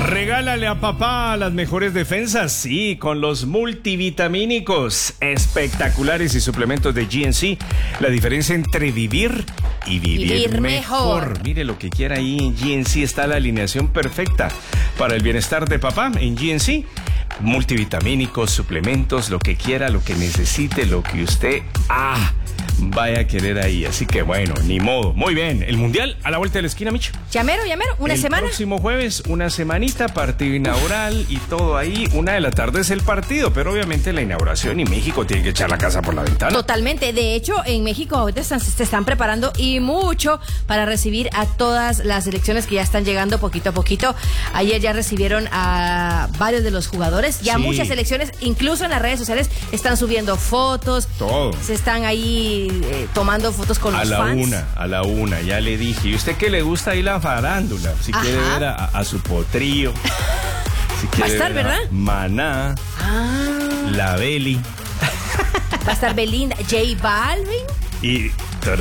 Regálale a papá las mejores defensas, sí, con los multivitamínicos espectaculares y suplementos de GNC. La diferencia entre vivir y vivir mejor. Mire lo que quiera ahí en GNC, está la alineación perfecta para el bienestar de papá en GNC. Multivitamínicos, suplementos, lo que quiera, lo que necesite, lo que usted vaya a querer ahí. Así que bueno, ni modo. Muy bien, el Mundial a la vuelta de la esquina, Micho. Llamero, una semana. El próximo jueves, una semanita, partido inaugural y todo ahí. 1:00 p.m. es el partido, pero obviamente la inauguración y México tiene que echar la casa por la ventana. Totalmente. De hecho, en México ahorita se están preparando y mucho para recibir a todas las selecciones que ya están llegando poquito a poquito. Ayer ya recibieron a varios de los jugadores. Ya muchas selecciones, incluso en las redes sociales, están subiendo fotos. Todo. Se están ahí tomando fotos con los fans. A la una, ya le dije. ¿Y usted qué le gusta ahí la farándula? Si quiere ver a su potrillo. Si quiere va a estar, ver ¿verdad? Maná. La Beli. Va a estar Belinda, J Balvin. Y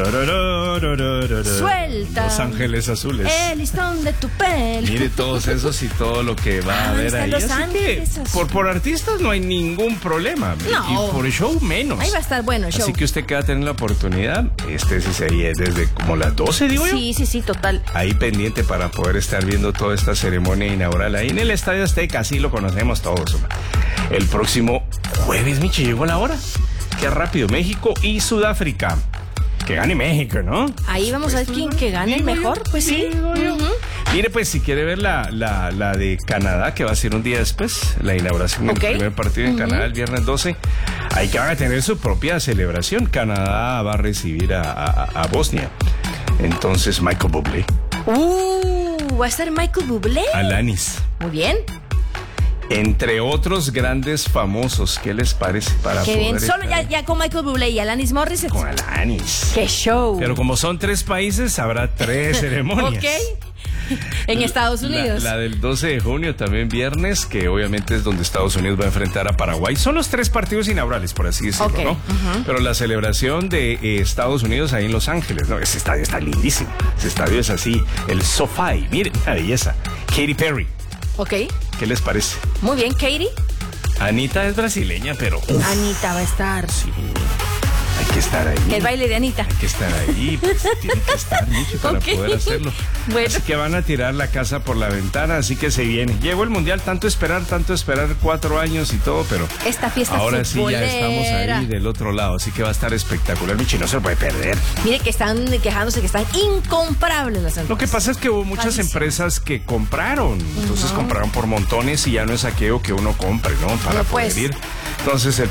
Suelta Los Ángeles Azules. El listón de tu pelo. Mire todos esos y todo lo que va a haber ahí. Los Así Ángeles que Azules. por artistas no hay ningún problema. No. Y por show menos. Ahí va a estar bueno el show. Así que usted que va a tener la oportunidad, sí sería desde como las 12, digo yo. Sí, total. Ahí pendiente para poder estar viendo toda esta ceremonia inaugural ahí en el Estadio Azteca, así lo conocemos todos. El próximo jueves, Michi, llegó la hora. Qué rápido, México y Sudáfrica. Que gane México, ¿no? Ahí vamos a ver quién que gane el mejor, pues sí. Mire, pues si quiere ver la de Canadá, que va a ser un día después, la inauguración del primer partido en Canadá el viernes 12, ahí que van a tener su propia celebración. Canadá va a recibir a Bosnia. Entonces, Michael Bublé. ¿Va a estar Michael Bublé? Alanis. Muy bien. Entre otros grandes famosos, ¿qué les parece para Qué poder bien, solo estar ya con Michael Bublé y Alanis Morissette. con Alanis? ¡Qué show! Pero como son 3 países, habrá 3 ceremonias. En Estados Unidos. La del 12 de junio, también viernes, que obviamente es donde Estados Unidos va a enfrentar a Paraguay. Son los 3 partidos inaugurales, por así decirlo, ¿no? Pero la celebración de Estados Unidos ahí en Los Ángeles, ¿no? Ese estadio está lindísimo. Ese estadio es así, el SoFi. Miren, una belleza. Katy Perry. ¿Qué les parece? Muy bien, Katy. Anita es brasileña, pero... Anita va a estar. Sí, hay que estar ahí. El baile de Anita. Hay que estar ahí, pues, tiene que estar mucho para poder hacerlo. Bueno. Así que van a tirar la casa por la ventana, así que se viene. Llegó el Mundial, tanto esperar, 4 años y todo, pero... Esta fiesta ahora futbolera. Sí, ya estamos ahí del otro lado, así que va a estar espectacular. Michi, no se lo puede perder. Mire que están quejándose que están incomprables las entradas. Lo que pasa es que hubo muchas empresas que compraron, entonces compraron por montones y ya no es aquello que uno compre, ¿no? Para poder ir. Entonces